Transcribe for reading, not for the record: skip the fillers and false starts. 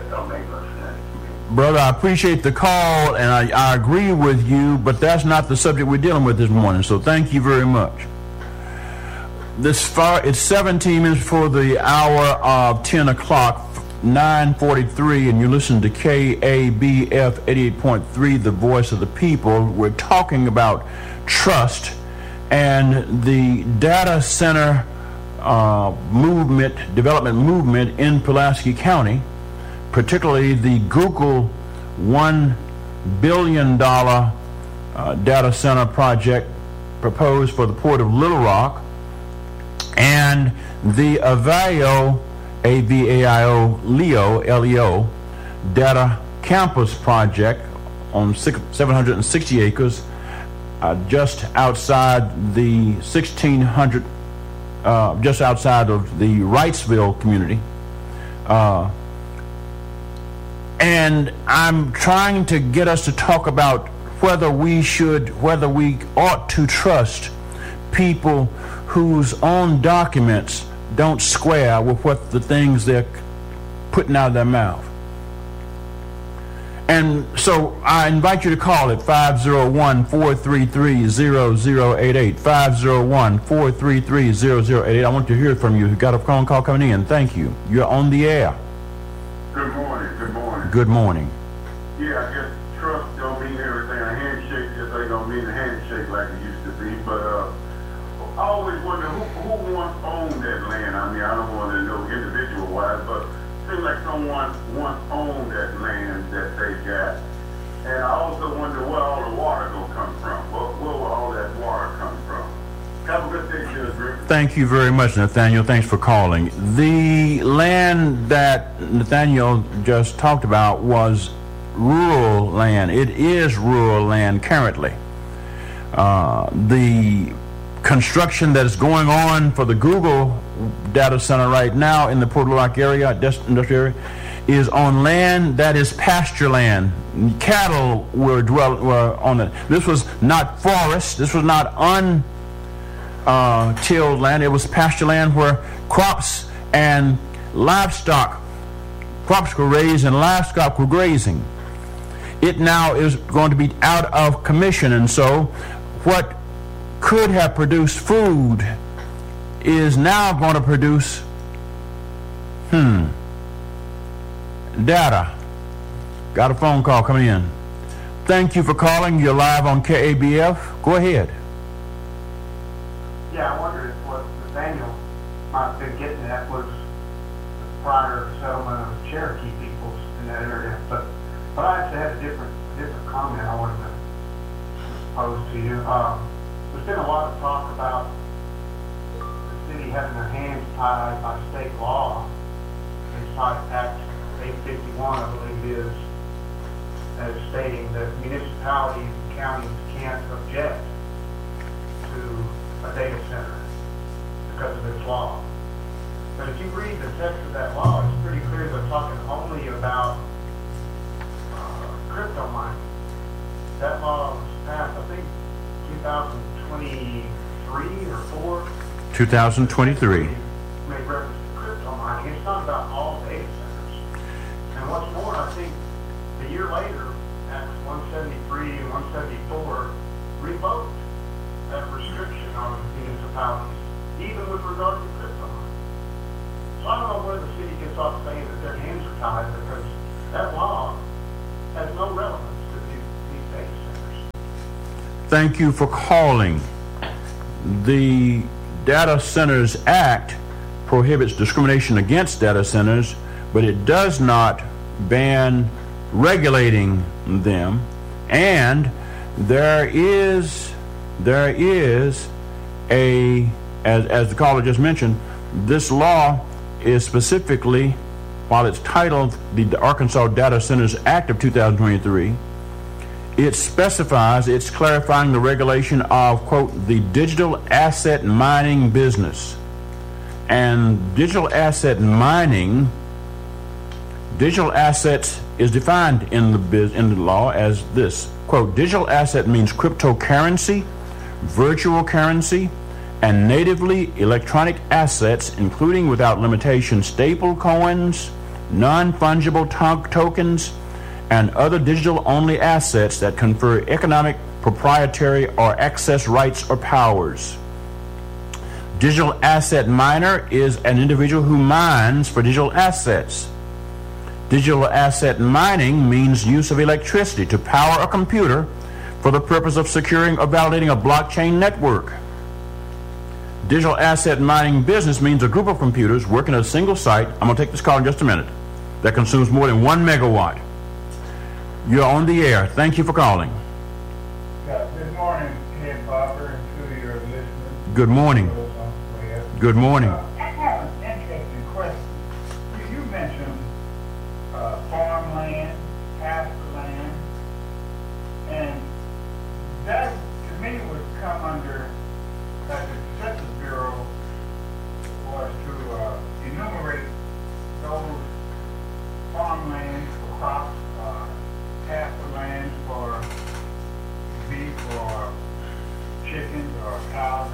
That don't make no sense to me. Brother, I appreciate the call, and I agree with you, but that's not the subject we're dealing with this morning, so thank you very much. It's 17 minutes before the hour of 10 o'clock, 9:43, and you listen to KABF 88.3, the voice of the people. We're talking about trust and the data center development movement in Pulaski County, particularly the Google $1 billion data center project proposed for the Port of Little Rock, and the Avaio, AVAIO, LEO data campus project on 760 acres just outside the 1600, just outside of the Wrightsville community. And I'm trying to get us to talk about whether we ought to trust people whose own documents don't square with what the things they're putting out of their mouth. And so I invite you to call at 501-433-0088, 501-433-0088. I want to hear from you. You got a phone call coming in. Thank you. You're on the air. Good morning. Good morning. Yeah, I guess trust don't mean everything. A handshake just ain't gonna mean a handshake like it used to be. But I always wonder who once owned that land. I mean, I don't want to know individual-wise, but it seems like someone once owned that land that they got. And I also wonder where all the water gonna come from. Where will all that water come from? Have a good day, Judge. Thank you very much, Nathaniel. Thanks for calling. The land that Nathaniel just talked about was rural land. It is rural land currently. The construction that is going on for the Google data center right now in the Port Rock area, industrial area, is on land that is pasture land. Cattle were on it. This was not forest. This was not tilled land. It was pasture land where crops and livestock, crops were raised and livestock were grazing. It now is going to be out of commission, and so what could have produced food is now going to produce data. Got a phone call coming in. Thank you for calling. You're live on KABF. Go ahead. Yeah, I wondered if what Nathaniel might have been getting at was the prior settlement of Cherokee peoples in that area. But I actually had a different comment I wanted to pose to you. There's been a lot of talk about the city having their hands tied by state law. They cite Act 851, I believe it is, as stating that municipalities and counties can't object to a data center because of its law. But if you read the text of that law, it's pretty clear they're talking only about crypto mining. That law was passed, I think, 2023 or 4. 2023. Made reference to crypto mining. It's not about all data centers. And what's more, I think a year later, Acts 173 and 174 revoked that restriction on municipalities, even with regard to crypto mining. So I don't know where the city gets off saying that their hands are tied, because that law has no relevance to these data centers. Thank you for calling. The Data Centers Act prohibits discrimination against data centers, but it does not ban regulating them. And there is a, as the caller just mentioned, this law is specifically, while it's titled the Arkansas Data Centers Act of 2023, it specifies, it's clarifying the regulation of, quote, the digital asset mining business. And digital asset mining, digital assets is defined in the law as this, quote, digital asset means cryptocurrency, virtual currency, and natively electronic assets, including without limitation stable coins, non-fungible tokens, and other digital-only assets that confer economic, proprietary, or access rights or powers. Digital asset miner is an individual who mines for digital assets. Digital asset mining means use of electricity to power a computer for the purpose of securing or validating a blockchain network. Digital asset mining business means a group of computers working at a single site, I'm going to take this call in just a minute, that consumes more than 1 megawatt. You're on the air. Thank you for calling. Good morning, Ken Popper, and to your listeners. Good morning. Good morning. I have an interesting question. You mentioned farmland, pasture land, and that to me would come under, as the Census Bureau was to enumerate those farmlands for crops, pasture lands for beef or chickens or cows